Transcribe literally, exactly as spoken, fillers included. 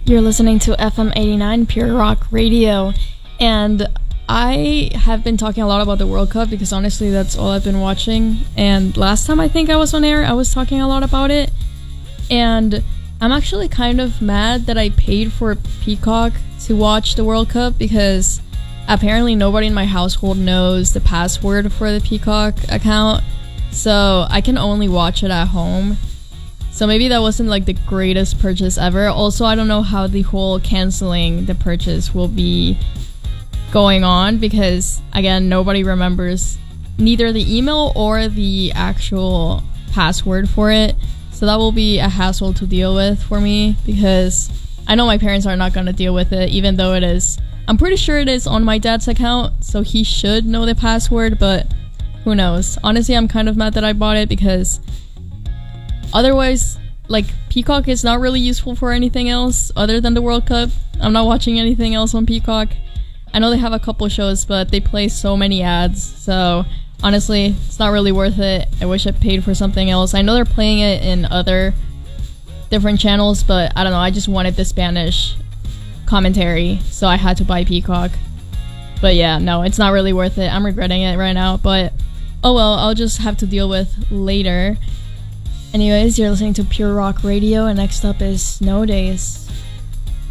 You're listening to F M eighty-nine Pure Rock Radio, and I have been talking a lot about the World Cup because honestly that's all I've been watching, and last time I think I was on air I was talking a lot about it, and I'm actually kind of mad that I paid for Peacock to watch the World Cup because apparently nobody in my household knows the password for the Peacock account, so I can only watch it at home. So maybe that wasn't like the greatest purchase ever. Also, I don't know how the whole canceling the purchase will be going on because, again, nobody remembers neither the email or the actual password for it. So that will be a hassle to deal with for me because I know my parents are not going to deal with it, even though it is. I'm pretty sure it is on my dad's account, so he should know the password, but who knows? Honestly, I'm kind of mad that I bought it because otherwise, like, Peacock is not really useful for anything else other than the World Cup. I'm not watching anything else on Peacock. I know they have a couple shows, but they play so many ads, so honestly, it's not really worth it. I wish I paid for something else. I know they're playing it in other different channels, but I don't know, I just wanted the Spanish commentary, so I had to buy Peacock. But yeah, no, it's not really worth it. I'm regretting it right now, but oh well, I'll just have to deal with later. Anyways, you're listening to Pure Rock Radio, and next up is Snow Days.